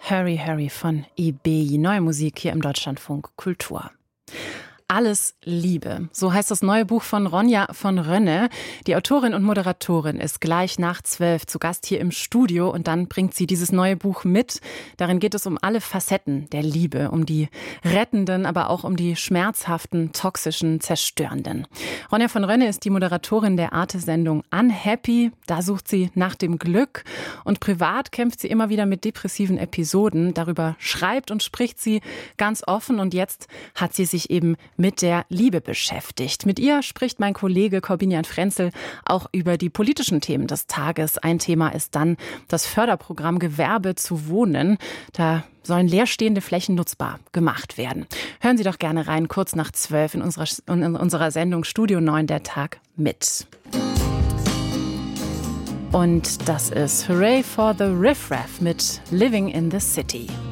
Hurry, Hurry von EB. Neue Musik hier im Deutschlandfunk Kultur. Alles Liebe. So heißt das neue Buch von Ronja von Rönne. Die Autorin und Moderatorin ist gleich nach 12 zu Gast hier im Studio und dann bringt sie dieses neue Buch mit. Darin geht es um alle Facetten der Liebe, um die rettenden, aber auch um die schmerzhaften, toxischen, zerstörenden. Ronja von Rönne ist die Moderatorin der Arte-Sendung Unhappy. Da sucht sie nach dem Glück und privat kämpft sie immer wieder mit depressiven Episoden. Darüber schreibt und spricht sie ganz offen und jetzt hat sie sich eben mit der Liebe beschäftigt. Mit ihr spricht mein Kollege Corbinian Frenzel auch über die politischen Themen des Tages. Ein Thema ist dann das Förderprogramm Gewerbe zu Wohnen. Da sollen leerstehende Flächen nutzbar gemacht werden. Hören Sie doch gerne rein, kurz nach 12 in unserer Sendung Studio 9 der Tag mit. Und das ist Hooray for the Riff Raff mit Living in the City.